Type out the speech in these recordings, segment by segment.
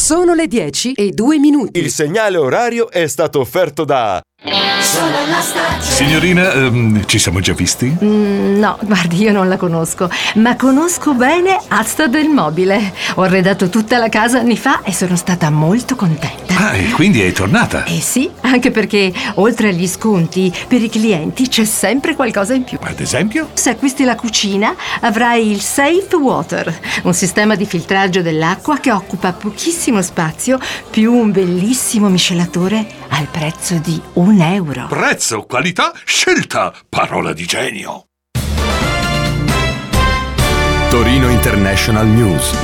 Sono le 10:02. Il segnale orario è stato offerto da... Sono la stazione. Signorina, ci siamo già visti? No, guardi, io non la conosco, ma conosco bene Asta del Mobile. Ho arredato tutta la casa anni fa e sono stata molto contenta. Ah, e quindi è tornata? Eh sì, anche perché oltre agli sconti, per i clienti c'è sempre qualcosa in più. Ad esempio? Se acquisti la cucina, avrai il Safe Water, un sistema di filtraggio dell'acqua che occupa pochissimo spazio, più un bellissimo miscelatore al prezzo di €1. Prezzo, qualità, scelta, parola di genio. Torino International News.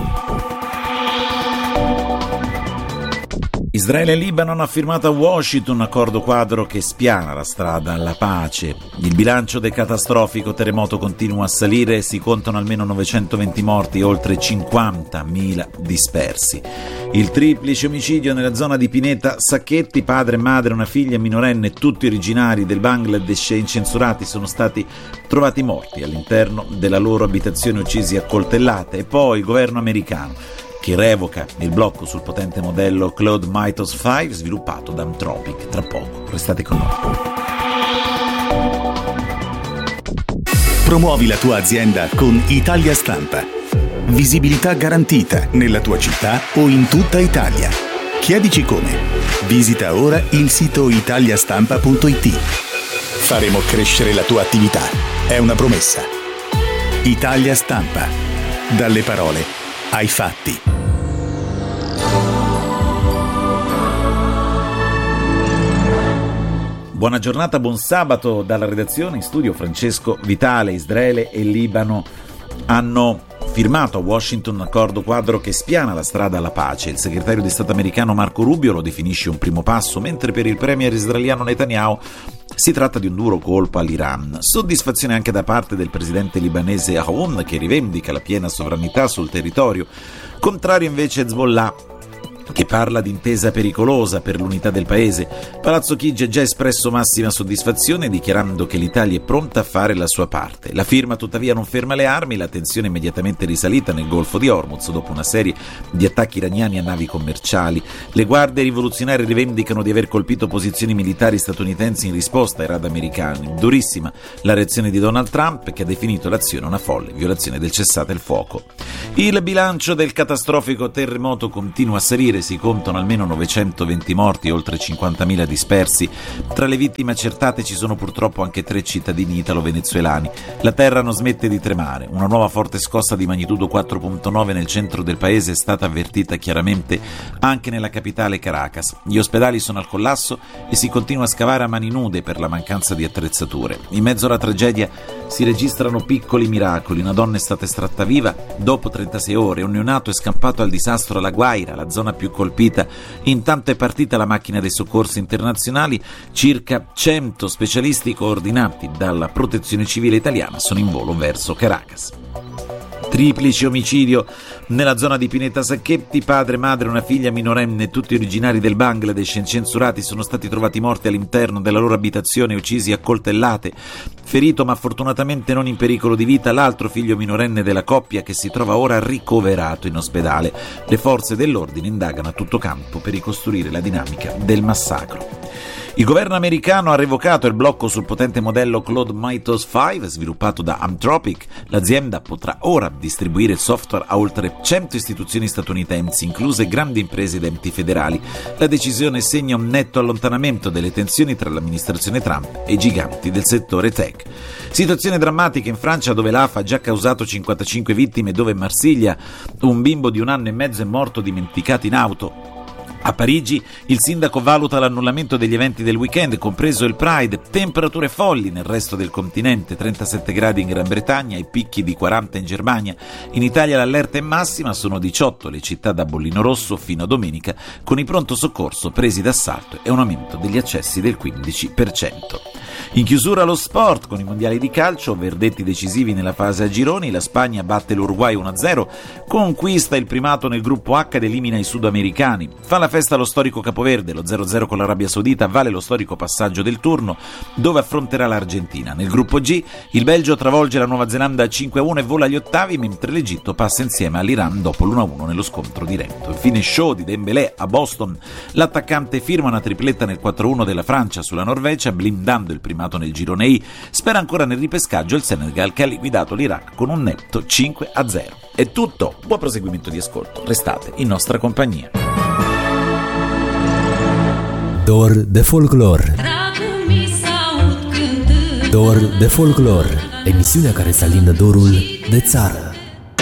Israele e Libano hanno firmato a Washington un accordo quadro che spiana la strada alla pace. Il bilancio del catastrofico terremoto continua a salire e si contano almeno 920 morti e oltre 50.000 dispersi. Il triplice omicidio nella zona di Pineta Sacchetti, padre, madre, una figlia minorenne, tutti originari del Bangladesh e incensurati, sono stati trovati morti all'interno della loro abitazione, uccisi a coltellate. E poi il governo americano che revoca il blocco sul potente modello Claude Mythos 5 sviluppato da Anthropic. Tra poco, restate con noi. Promuovi la tua azienda con Italia Stampa. Visibilità garantita nella tua città o in tutta Italia. Chiedici come. Visita ora il sito italiastampa.it. Faremo crescere la tua attività. È una promessa. Italia Stampa. Dalle parole ai fatti. Buona giornata, buon sabato dalla redazione. In studio Francesco Vitale. Israele e Libano hanno firmato a Washington un accordo quadro che spiana la strada alla pace. Il segretario di Stato americano Marco Rubio lo definisce un primo passo, mentre per il premier israeliano Netanyahu si tratta di un duro colpo all'Iran. Soddisfazione anche da parte del presidente libanese Aoun, che rivendica la piena sovranità sul territorio. Contrario invece Hezbollah, che parla di intesa pericolosa per l'unità del paese. Palazzo Chigi ha già espresso massima soddisfazione, dichiarando che l'Italia è pronta a fare la sua parte. La firma tuttavia non ferma le armi, la tensione è immediatamente risalita nel Golfo di Hormuz dopo una serie di attacchi iraniani a navi commerciali. Le guardie rivoluzionarie rivendicano di aver colpito posizioni militari statunitensi in risposta ai raid americani. Durissima la reazione di Donald Trump, che ha definito l'azione una folle violazione del cessate il fuoco. Il bilancio del catastrofico terremoto continua a salire. Si contano almeno 920 morti e oltre 50.000 dispersi. Tra le vittime accertate ci sono purtroppo anche 3 cittadini italo-venezuelani. La terra non smette di tremare. Una nuova forte scossa di magnitudo 4.9 nel centro del paese è stata avvertita chiaramente anche nella capitale Caracas. Gli ospedali sono al collasso e si continua a scavare a mani nude per la mancanza di attrezzature. In mezzo alla tragedia si registrano piccoli miracoli. Una donna è stata estratta viva dopo 36 ore. Un neonato è scappato al disastro alla Guaira, la zona più colpita. Intanto è partita la macchina dei soccorsi internazionali. Circa 100 specialisti coordinati dalla Protezione Civile italiana sono in volo verso Caracas. Triplice omicidio nella zona di Pineta Sacchetti, padre, madre, una figlia minorenne, tutti originari del Bangladesh e incensurati, sono stati trovati morti all'interno della loro abitazione, uccisi a coltellate. Ferito ma fortunatamente non in pericolo di vita l'altro figlio minorenne della coppia, che si trova ora ricoverato in ospedale. Le forze dell'ordine indagano a tutto campo per ricostruire la dinamica del massacro. Il governo americano ha revocato il blocco sul potente modello Claude Mythos 5 sviluppato da Anthropic. L'azienda potrà ora distribuire il software a oltre 100 istituzioni statunitensi, incluse grandi imprese ed enti federali. La decisione segna un netto allontanamento delle tensioni tra l'amministrazione Trump e i giganti del settore tech. Situazione drammatica in Francia, dove l'AFA ha già causato 55 vittime, dove a Marsiglia un bimbo di 1 anno e mezzo è morto dimenticato in auto. A Parigi il sindaco valuta l'annullamento degli eventi del weekend, compreso il Pride. Temperature folli nel resto del continente, 37 gradi in Gran Bretagna e picchi di 40 in Germania. In Italia l'allerta è massima, sono 18 le città da bollino rosso fino a domenica, con i pronto soccorso presi d'assalto e un aumento degli accessi del 15%. In chiusura lo sport, con i mondiali di calcio, verdetti decisivi nella fase a gironi. La Spagna batte l'Uruguay 1-0, conquista il primato nel gruppo H ed elimina i sudamericani. Fa la festa allo storico Capoverde, lo 0-0 con l'Arabia Saudita vale lo storico passaggio del turno, dove affronterà l'Argentina. Nel gruppo G il Belgio travolge la Nuova Zelanda 5-1 e vola agli ottavi, mentre l'Egitto passa insieme all'Iran dopo l'1-1 nello scontro diretto. Infine show di Dembélé a Boston, l'attaccante firma una tripletta nel 4-1 della Francia sulla Norvegia, blindando il primato nel girone I. Spera ancora nel ripescaggio il Senegal, che ha liquidato l'Iraq con un netto 5-0. È tutto, buon proseguimento di ascolto, restate in nostra compagnia. Dor de folclor. Dor de folclor, emisiunea care să alindă dorul de țară.